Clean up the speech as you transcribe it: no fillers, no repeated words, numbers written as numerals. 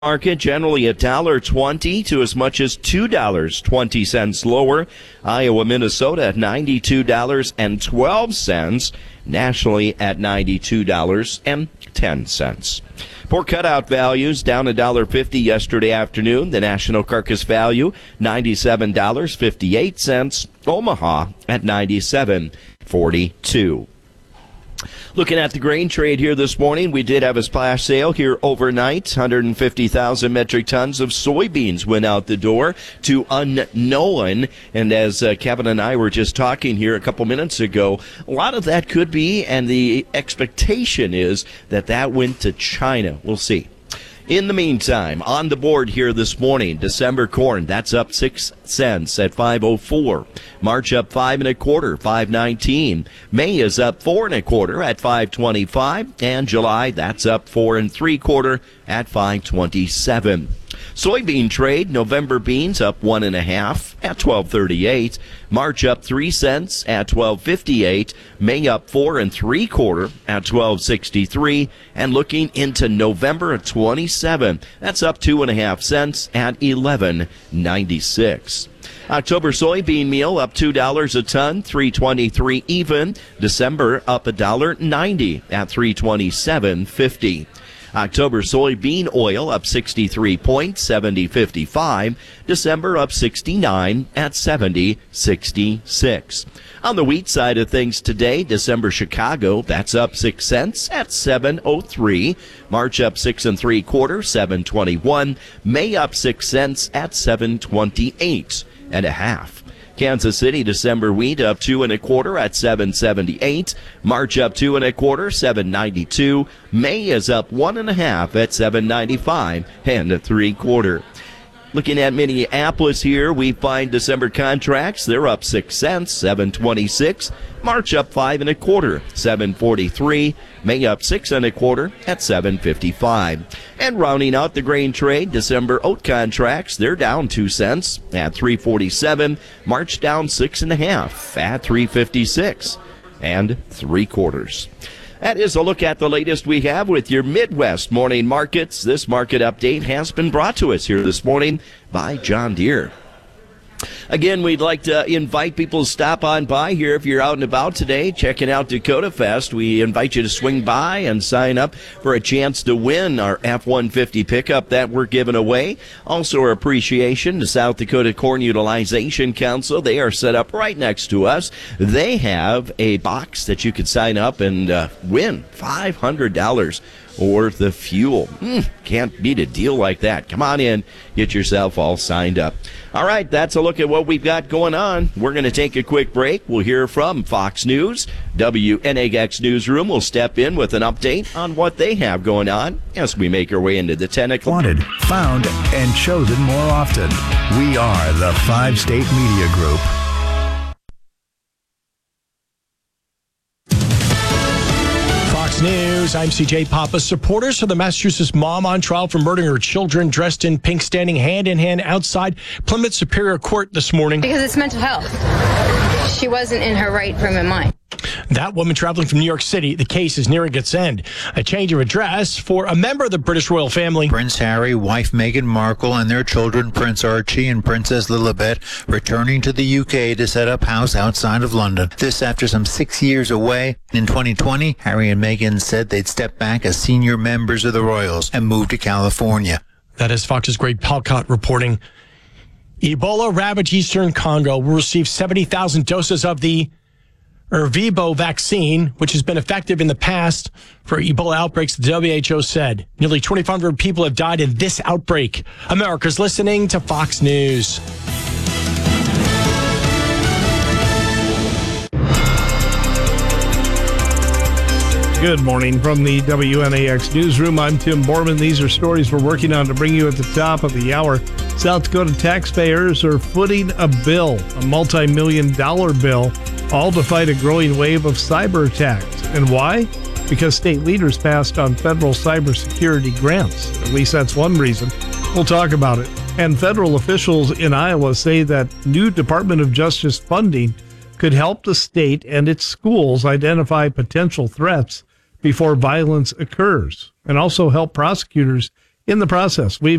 Market generally $1.20 to as much as $2.20 lower. Iowa, Minnesota at $92.12. Nationally at $92.10. Pork cutout values down $1.50 yesterday afternoon. The national carcass value $97.58. Omaha at $97.42. Looking at the grain trade here this morning, we did have a splash sale here overnight. 150,000 metric tons of soybeans went out the door to unknown. And as Kevin and I were just talking here a couple minutes ago, a lot of that could be, and the expectation is that went to China. We'll see. In the meantime, on the board here this morning, December corn, that's up 6 cents at $5.04. March up 5 1/4, $5.19. May is up 4 1/4 at $5.25, and July, that's up 4 3/4 at $5.27. Soybean trade, November beans up 1 1/2 at $12.38. March up 3 cents at $12.58. May up 4 3/4 at $12.63. And looking into November of 27, that's up 2 1/2 cents at $11.96. October soybean meal up $2 a ton, $3.23 even. December up $1.90 at $3.27.50. October soybean oil up 63 points, 70.55. December up 69 at 70.66. On the wheat side of things today, December Chicago, that's up 6 cents at 7.03. March up 6 3/4, 7.21. May up 6 cents at 7.28 1/2. Kansas City December wheat up 2 1/4 at 7.78. March up 2 1/4, 7.92. May is up 1 1/2 at 7.95 3/4. Looking at Minneapolis here, we find December contracts. They're up 6 cents, 7.26. March up 5 1/4, 7.43. May up 6 1/4 at 7.55. And rounding out the grain trade, December oat contracts, they're down 2 cents at 3.47. March down 6 1/2 at 3.56 3/4. That is a look at the latest we have with your Midwest morning markets. This market update has been brought to us here this morning by John Deere. Again, we'd like to invite people to stop on by here if you're out and about today, checking out Dakota Fest. We invite you to swing by and sign up for a chance to win our F-150 pickup that we're giving away. Also, our appreciation to South Dakota Corn Utilization Council. They are set up right next to us. They have a box that you could sign up and win $500 worth of fuel. Can't beat a deal like that. Come on in, get yourself all signed up. All right, that's a look at what we've got going on. We're going to take a quick break. We'll hear from Fox News. WNAX Newsroom will step in with an update on what they have going on as we make our way into the 10 o'clock. Wanted, found, and chosen more often. We are the 5-State Media Group. News. I'm CJ Papa. Supporters of the Massachusetts mom on trial for murdering her children dressed in pink standing hand in hand outside Plymouth Superior Court this morning. Because it's mental health. She wasn't in her right frame of mind. That woman traveling from New York City, the case is nearing its end. A change of address for a member of the British royal family. Prince Harry, wife Meghan Markle, and their children, Prince Archie and Princess Lilibet, returning to the UK to set up house outside of London. This after some 6 years away. In 2020, Harry and Meghan said they'd step back as senior members of the royals and move to California. That is Fox's Greg Palcott reporting. Ebola-ravaged Eastern Congo will receive 70,000 doses of the Ervebo vaccine, which has been effective in the past for Ebola outbreaks, the WHO said. Nearly 2,500 people have died in this outbreak. America's listening to Fox News. Good morning from the WNAX Newsroom. I'm Tim Borman. These are stories we're working on to bring you at the top of the hour. South Dakota taxpayers are footing a bill, a multi-million-dollar bill, all to fight a growing wave of cyber attacks. And why? Because state leaders passed on federal cybersecurity grants. At least that's one reason. We'll talk about it. And federal officials in Iowa say that new Department of Justice funding could help the state and its schools identify potential threats before violence occurs, and also help prosecutors in the process. We've